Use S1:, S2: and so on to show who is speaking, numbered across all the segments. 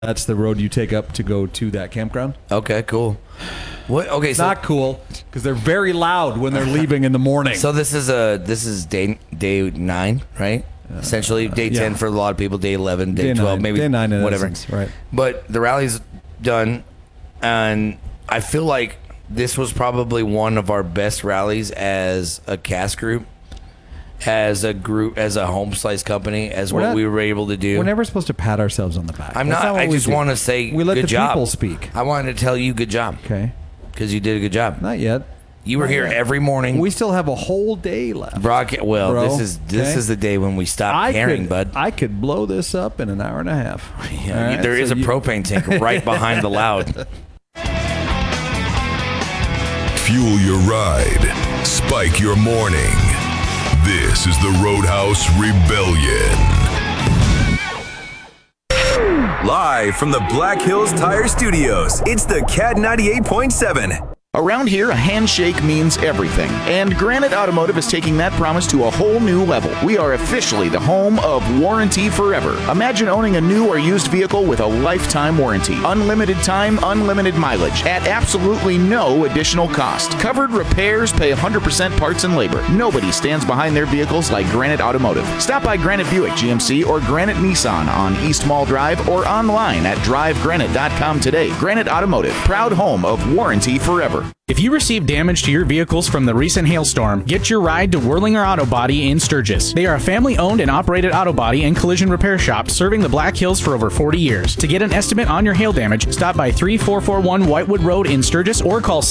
S1: That's the road you take up to go to that campground.
S2: Okay, cool. What? Okay,
S1: it's not cool because they're very loud when they're leaving in the morning.
S2: So this is day 9, right? Essentially, day 10 for a lot of people, day 11, day 12,
S1: 9,
S2: maybe
S1: day 9
S2: whatever.
S1: Essence, right.
S2: But the rally's done, and I feel like this was probably one of our best rallies as a cast group. As a group, as a home slice company, as what we were able to do.
S1: We're never supposed to pat ourselves on the back.
S2: I'm not. I just want to say
S1: we let
S2: good
S1: the
S2: job.
S1: people speak.
S2: I wanted to tell you good job.
S1: Okay.
S2: Because you did a good job.
S1: Not yet.
S2: You were here every morning.
S1: We still have a whole day left.
S2: Well,
S1: bro.
S2: this is the day when we stop caring, bud.
S1: I could blow this up in an hour and a half.
S2: Yeah, right? There is a propane tank right behind the loud.
S3: Fuel your ride. Spike your morning. This is the Roadhouse Rebellion.
S4: Live from the Black Hills Tire Studios, it's the Cat 98.7.
S5: Around here, a handshake means everything, and Granite Automotive is taking that promise to a whole new level. We are officially the home of Warranty Forever. Imagine owning a new or used vehicle with a lifetime warranty. Unlimited time, unlimited mileage, at absolutely no additional cost. Covered repairs, pay 100% parts and labor. Nobody stands behind their vehicles like Granite Automotive. Stop by Granite Buick GMC or Granite Nissan on East Mall Drive or online at drivegranite.com today. Granite Automotive, proud home of Warranty Forever.
S6: If you receive damage to your vehicles from the recent hailstorm, get your ride to Whirlinger Auto Body in Sturgis. They are a family-owned and operated auto body and collision repair shop serving the Black Hills for over 40 years. To get an estimate on your hail damage, stop by 3441 Whitewood Road in Sturgis or call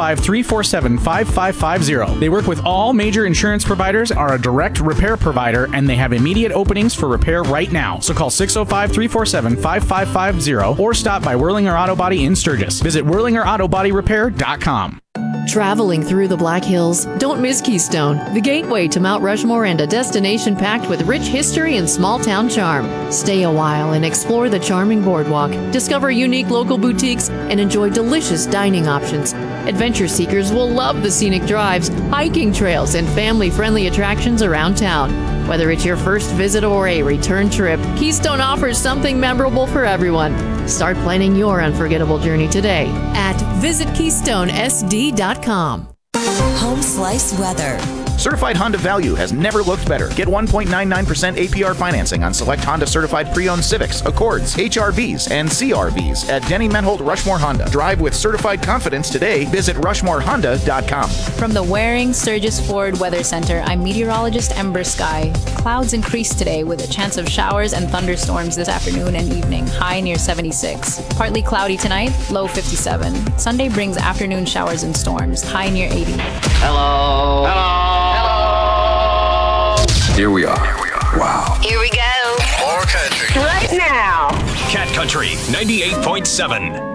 S6: 605-347-5550. They work with all major insurance providers, are a direct repair provider, and they have immediate openings for repair right now. So call 605-347-5550 or stop by Whirlinger Auto Body in Sturgis. Visit WhirlingerAutoBodyRepair.com.
S7: Traveling through the Black Hills, don't miss Keystone, the gateway to Mount Rushmore and a destination packed with rich history and small-town charm. Stay a while and explore the charming boardwalk, discover unique local boutiques, and enjoy delicious dining options. Adventure seekers will love the scenic drives, hiking trails, and family-friendly attractions around town. Whether it's your first visit or a return trip, Keystone offers something memorable for everyone. Start planning your unforgettable journey today at visitKeystoneSD.com.
S8: Home Slice Weather.
S5: Certified Honda value has never looked better. Get 1.99% APR financing on select Honda certified pre-owned Civics, Accords, HRVs, and CRVs at Denny Menholt Rushmore Honda. Drive with certified confidence today. Visit RushmoreHonda.com.
S9: From the Waring Sturgis Ford Weather Center, I'm meteorologist Ember Sky. Clouds increase today with a chance of showers and thunderstorms this afternoon and evening, high near 76. Partly cloudy tonight, low 57. Sunday brings afternoon showers and storms, high near 80.
S10: Hello. Hello.
S11: Here we are.
S10: Wow.
S8: Here we go.
S10: More country.
S8: Right now.
S12: Cat Country 98.7.